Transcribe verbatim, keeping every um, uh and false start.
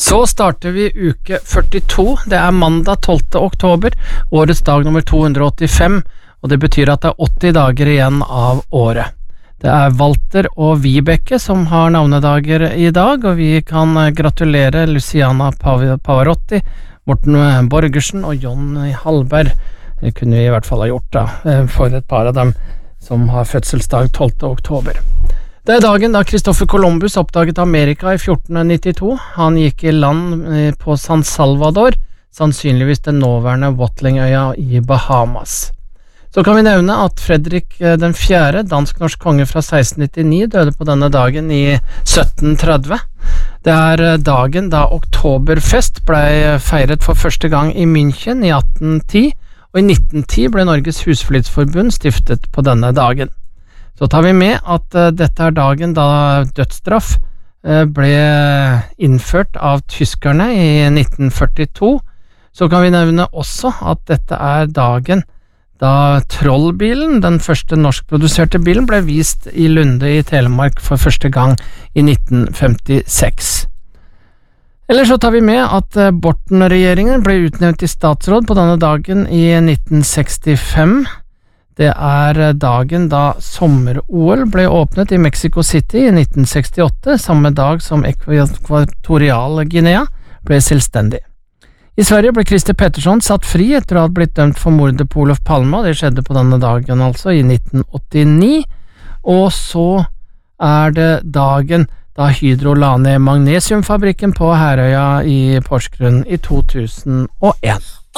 Så starter vi uke førtito, det er mandag tolvte oktober, årets dag nummer to hundre åttifem, og det betyr at det er åtti dager igjen av året. Det er Walter og Vibeke som har navnedager i dag, og vi kan gratulere Luciana Pav- Pavarotti, Morten Borgersen og Jonny Hallberg. Det kunne vi i hvert fall ha gjort da, for et par av dem som har fødselsdag tolvte oktober. Det er dagen da Christopher Columbus oppdaget Amerika i fjorten nittito. Han gikk i land på San Salvador, sannsynligvis den nåværende Watlingøya i Bahamas. Så kan vi nevne at Fredrik den fjerde, dansk-norsk konge fra seksten nittini, døde på denne dagen i sytten tretti. Det er dagen da Oktoberfest ble feiret for første gang i München i atten ti, og i nitten ti ble Norges Husflidsforbund stiftet på denne dagen. Så tar vi med at uh, dette er dagen da dødsstraff uh, ble innført av tyskerne i nitten førtito. Så kan vi nevne også at dette er dagen da Trollbilen, den første norskproduserte bilen, ble vist i Lunde i Telemark for første gang i nitten femtiseks. Eller så tar vi med at uh, Borten-regjeringen ble utnevnt i statsråd på denne dagen i nitten sekstifem. Det er dagen da sommer-O L ble åpnet i Mexico City i nitten sekstiåtte, samme dag som Ekvatorial Guinea ble selvstendig. I Sverige ble Christer Pettersson satt fri etter å ha blitt dømt for mordet på Olof Palme, og det skjedde på denne dagen altså i nitten åttini. Og så er det dagen da Hydro la ned magnesiumfabrikken på Herøya i Porsgrunn i to tusen og en.